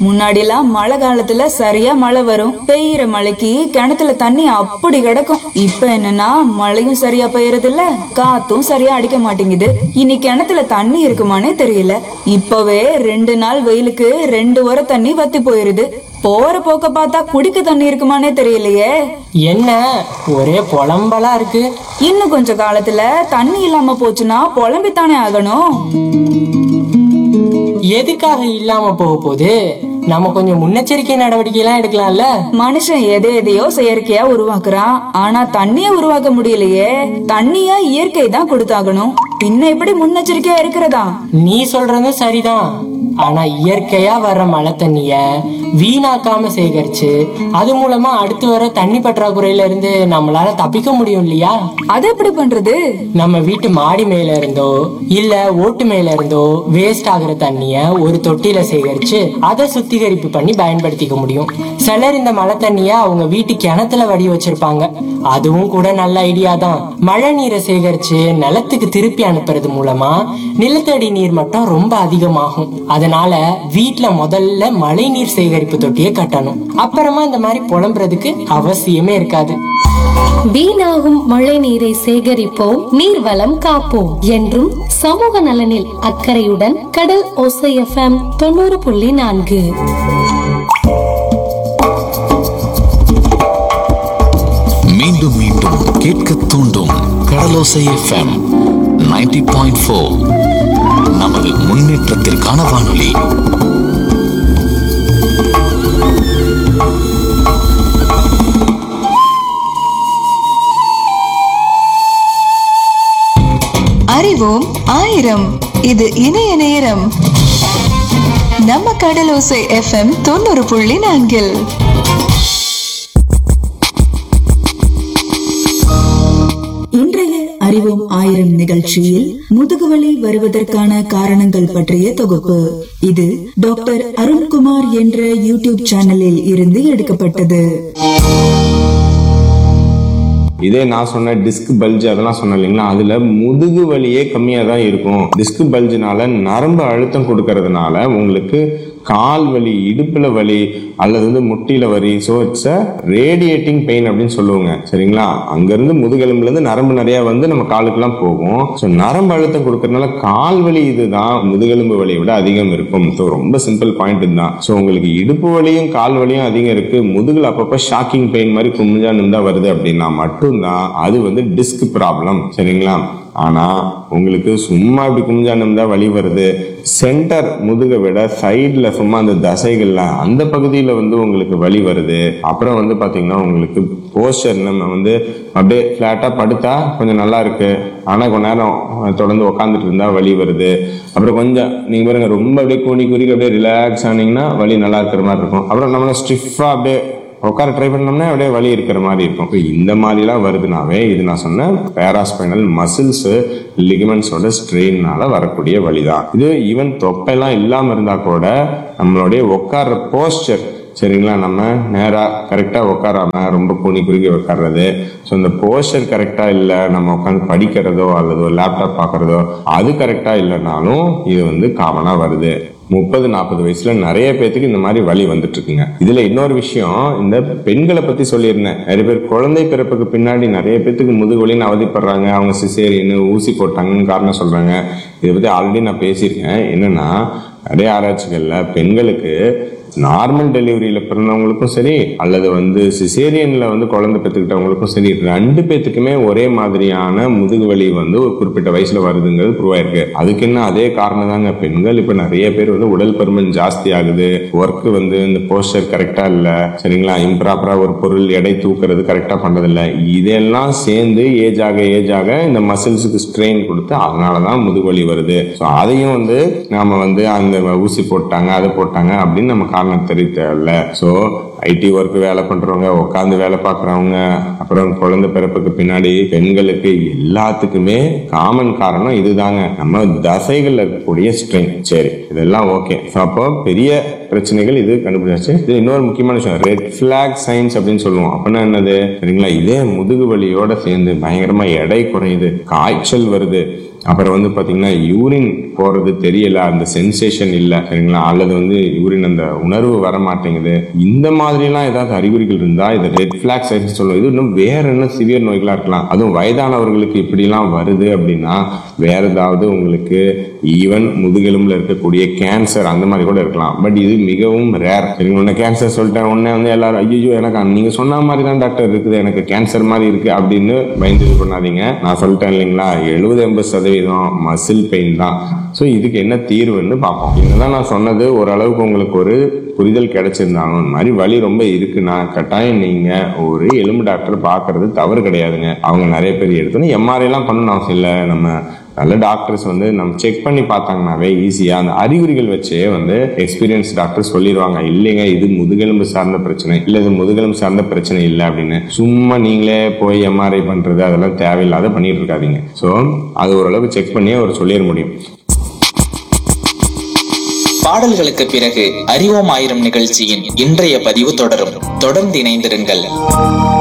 முன்னாடி எல்லாம் மழை காலத்துல சரியா மழை வரும், பெய்யற மழைக்கு கிணத்துல தண்ணி அப்படி கிடக்கும். இப்ப என்னன்னா மழையும் சரியா பெய்யறது இல்ல, காத்தும் சரியா அடிக்க மாட்டேங்குது. இனி கிணத்துல தண்ணி இருக்குமானே தெரியல. இப்பவே 2 நாள் வெயிலுக்கு 2 வர தண்ணி வத்தி போயிருது. போற போக்க பார்த்தா குடிக்க தண்ணி இருக்குமானே தெரியலையே. என்ன ஒரே புலம்பலா இருக்கு. இன்னும் கொஞ்ச காலத்துல தண்ணி இல்லாம போச்சுன்னா புலம்பித்தானே ஆகணும். எதுக்காக இல்லாம போக போகுது? நம்ம கொஞ்சம் முன்னெச்சரிக்கை நடவடிக்கை எல்லாம் எடுக்கலாம்ல. மனுஷன் எதையோ செயற்கையா உருவாக்குறான், ஆனா தண்ணிய உருவாக்க முடியலையே. தண்ணிய இயற்கை தான் கொடுத்தாகணும், பின்ன எப்படி முன்னெச்சரிக்கையா இருக்கிறதா? நீ சொல்றது சரிதான். ஆனா இயற்கையா வர்ற மழை தண்ணிய வீணாக்காம சேகரிச்சு அது மூலமா அடுத்து வர தண்ணி பற்றாக்குறையில இருந்து நம்மளால தப்பிக்க முடியும் இல்லையா? அது எப்படி பண்றது? நம்ம வீட்டு மாடி மேல இருந்தோ இல்ல ஓட்டு மேல இருந்தோ வேஸ்ட் ஆகுற தண்ணிய ஒரு தொட்டியில சேகரிச்சு அதை சுத்திகரிப்பு பண்ணி பயன்படுத்திக்க முடியும். சிலர் இந்த மழை தண்ணிய அவங்க வீட்டு கிணத்துல வடி வச்சிருப்பாங்க. அதுவும் கூட நல்ல ஐடியா தான். மழை நீரை சேகரிச்சு நிலத்துக்கு திருப்பி அனுப்புறது மூலமா நிலத்தடி நீர் மட்டம் ரொம்ப அதிகமாகும். அதனால வீட்டுல முதல்ல மழை நீர் சேகரிப்பு தொட்டியை கட்டணும். அப்புறமா இந்த மாதிரி புலம்புறதுக்கு அவசியமே இருக்காது. வீணாகும் மழை நீரை சேகரிப்போம், நீர்வளம் காப்போம் என்றும் சமூக நலனில் அக்கறையுடன் கடல் ஓசை FM 90.4. மீண்டும் மீண்டும் கேட்க தூண்டும் கடலோசை FM 90.4. நமது முன்னேற்றத்திற்கான வானொலி. அறிவோம் ஆயிரம். இது இணைய நேரம். நம்ம கடலோசை FM 90.4. இன்றைய அறிவோம் ஆயிரம் நிகழ்ச்சியில் முதுகுவலி வருவதற்கான காரணங்கள் பற்றிய தொகுப்பு. இது டாக்டர் அருண்குமார் என்ற யூடியூப் சேனலில் இருந்து எடுக்கப்பட்டது. இதே நான் சொன்ன டிஸ்க் பல்ஜ் அதெல்லாம் சொன்னேன் இல்லைங்களா, அதுல முதுகு வலியே கம்மியா தான் இருக்கும். டிஸ்க் பல்ஜ்னால நரம்பு அழுத்தம் கொடுக்கறதுனால உங்களுக்கு கால் வலி, இடுப்புல வலி அல்லது முட்டியில வலி. So it's a radiating pain அப்படின்னு சொல்லுவாங்க. சரிங்களா, அங்கிருந்து முதுகெலும்புல இருந்து நரம்பு நிறைய வந்து நம்ம காலுக்கெல்லாம் போகும். ஸோ நரம்பு அழுத்தம் கொடுக்கறதுனால கால் வலி இதுதான் முதுகெலும்பு வலியை விட அதிகம் இருக்கும். ஸோ ரொம்ப சிம்பிள் பாயிண்ட் இதுதான். ஸோ உங்களுக்கு இடுப்பு வலியும் கால் வலியும் அதிகம் இருக்கு, முதுகுல அப்பப்போ ஷாக்கிங் பெயின் மாதிரி குமிஞ்சா நிமிந்தா வருது அப்படின்னா மட்டும்தான் அது வந்து டிஸ்க் ப்ராப்ளம். சரிங்களா, ஆனா உங்களுக்கு சும்மா இப்படி குமிஞ்சா நிமிந்தா வலி வருது, சென்டர் முதுகை விட சைட்ல சும்மா அந்த தசைகள்ல அந்த பகுதியில வந்து உங்களுக்கு வலி வருது. அப்புறம் வந்து பாத்தீங்கன்னா உங்களுக்கு போஸ்டர் நம்ம வந்து அப்படியே பிளாட்டா படுத்தா கொஞ்சம் நல்லா இருக்கு, ஆனா கொஞ்ச நேரம் தொடர்ந்து உட்காந்துட்டு இருந்தா வலி வருது. அப்புறம் கொஞ்சம் நீங்க பாருங்க ரொம்ப அப்படியே கூனி குறுக்கி அப்படியே ரிலாக்ஸ் ஆனீங்கன்னா வலி நல்லா இருக்கிற மாதிரி இருக்கும். அப்புறம் நம்மள ஸ்டிஃபா அப்படியே உட்கார ட்ரை பண்ணோம்னா அப்படியே வலி இருக்கிற மாதிரி இருக்கும். இந்த மாதிரிலாம் வருதுனாவே இது நான் சொன்ன பேராஸ்பைனல் மசில்ஸ் லிகமெண்ட்ஸோட ஸ்ட்ரெயின்னால வரக்கூடிய வலிதான். இது ஈவன் தொப்பையெல்லாம் இல்லாம இருந்தா கூட நம்மளுடைய உட்கார்ற போஸ்டர், சரிங்களா, நம்ம நேரா கரெக்டா உட்காராம ரொம்ப கூனி குறுக்கி உட்கார்றது, ஸோ இந்த போஸ்டர் கரெக்டா இல்லை, நம்ம உட்காந்து படிக்கிறதோ அல்லது லேப்டாப் பார்க்கறதோ அது கரெக்டா இல்லைனாலும் இது வந்து காமனா வருது. 30-40 வயசுல நிறைய பேத்துக்கு இந்த மாதிரி வலி வந்துட்டு இருக்குங்க. இதுல இன்னொரு விஷயம், இந்த பெண்களை பத்தி சொல்லியிருந்தேன். நிறைய பேர் குழந்தை பிறப்புக்கு பின்னாடி நிறைய பேத்துக்கு முதுகுவலின்னு அவதிப்படுறாங்க. அவங்க சிசேரியன்னு ஊசி போட்டாங்கன்னு காரணம் சொல்றாங்க. இதை பத்தி ஆல்ரெடி நான் பேசியிருக்கேன். என்னன்னா நிறைய ஆராய்ச்சிகள்ல பெண்களுக்கு நார்மல் டெலிவரியில பிறந்தவங்களுக்கும் சரி அல்லது வந்து சிசேரியன்ல வந்து குழந்தை பெற்றுக்கிட்டவங்களுக்கும் சரி, 2 பேத்துக்குமே ஒரே மாதிரியான முதுகு வலி வந்து ஒரு குறிப்பிட்ட வயசுல வருதுங்கிறது ப்ரூவ் ஆயிருக்கு. அதுக்கு என்ன அதே காரணம் தாங்க. பெண்கள் இப்ப நிறைய பேர் வந்து உடல் பருமன் ஜாஸ்தி ஆகுது, ஒர்க் வந்து இந்த போஸ்டர் கரெக்டா இல்ல, சரிங்களா, இம்ப்ராப்பரா ஒரு பொருள் எடை தூக்குறது கரெக்டா பண்றது இல்ல, இதெல்லாம் சேர்ந்து ஏஜ் ஆக இந்த மசில்ஸுக்கு ஸ்ட்ரெயின் கொடுத்து அதனாலதான் முதுகுவலி வருது. ஸோ அதையும் வந்து நாம வந்து அந்த ஊசி போட்டாங்க அதை போட்டாங்க அப்படின்னு நம்ம காரணம் தெரியல. ஸோ ஐடி ஒர்க் வேலை பண்றவங்க, உட்காந்து வேலை பார்க்கறவங்க, அப்புறம் குழந்தை பிறப்புக்கு பின்னாடி பெண்களுக்கு எல்லாத்துக்குமே காமன் காரணம் இதுதாங்க, நம்ம தசைகள் இருக்கக்கூடிய ஸ்ட்ரெயின். சரி, இதெல்லாம் ஓகே. அப்போ பெரிய பிரச்சனைகள் இது கண்டுபிடிச்சாச்சு. இது இன்னொரு முக்கியமான விஷயம், ரெட் பிளாக் சைன்ஸ் அப்படின்னு சொல்லுவோம். அப்படின்னா என்னது, சரிங்களா, இதே முதுகு வலியோட சேர்ந்து பயங்கரமா எடை குறையுது, காய்ச்சல் வருது, அப்புறம் வந்து பாத்தீங்கன்னா யூரின் போறது தெரியல, அந்த சென்சேஷன் இல்ல சரிங்களா, அல்லது வந்து யூரின் அந்த உணர்வு வர மாட்டேங்குது, இந்த மாதிரி எல்லாம் ஏதாவது அறிகுறிகள் இருந்தா இதை ரெட் பிளாக் சைன்ஸ் சொல்லுவோம். இது இன்னும் வேற என்ன சிவியர் நோய்களா இருக்கலாம். அதுவும் வயதானவர்களுக்கு இப்படி எல்லாம் வருது அப்படின்னா வேற ஏதாவது உங்களுக்கு ஈவன் முதுகெலும்புல இருக்கக்கூடிய கேன்சர் அந்த மாதிரி கூட இருக்கலாம். பட் இது மிகவும் ரேர். சரிங்களா, கேன்சர் சொல்லிட்டேன் உடனே வந்து எல்லாரும் ஐயோ எனக்கு நீங்க சொன்ன மாதிரி தான் டாக்டர் இருக்குது, எனக்கு கேன்சர் மாதிரி இருக்கு அப்படின்னு பயந்து இது பண்ணாதீங்க. நான் சொல்லிட்டேன் இல்லைங்களா, 70-80% மசில் பெயின் தான். ஸோ இதுக்கு என்ன தீர்வுன்னு பார்ப்போம். இதுதான் நான் சொன்னது. ஓரளவுக்கு உங்களுக்கு ஒரு புரிதல் கிடைச்சிருந்தாலும் இந்த மாதிரி வலி ரொம்ப இருக்குன்னா கட்டாயம் நீங்க ஒரு எலும்பு டாக்டர் பார்க்கறது தவறு கிடையாதுங்க. அவங்க நிறைய பேர் எடுத்தோன்னு எம்ஆர்ஐ எல்லாம் பண்ணணும் அவசியம் இல்லை. நம்ம நல்ல டாக்டர்ஸ் வந்து நம்ம செக் பண்ணி பார்த்தாங்கனாவே ஈஸியா அந்த அறிகுறிகள் வச்சே வந்து எக்ஸ்பீரியன்ஸ் டாக்டர் சொல்லிடுவாங்க, இல்லைங்க இது முதுகெலும்பு சார்ந்த பிரச்சனை, இல்ல இது முதுகெலும்பு சார்ந்த பிரச்சனை இல்லை அப்படின்னு. சும்மா நீங்களே போய் எம்ஆர்ஐ பண்றது அதெல்லாம் தேவையில்லாத பண்ணிட்டு இருக்காதீங்க. ஸோ அது ஓரளவுக்கு செக் பண்ணி அவர் சொல்லிட முடியும். பாடல்களுக்கு பிறகு அறிவோம் ஆயிரம் நிகழ்ச்சியின் இன்றைய பதிவு தொடரும். தொடர்ந்து இணைந்திருங்கள்.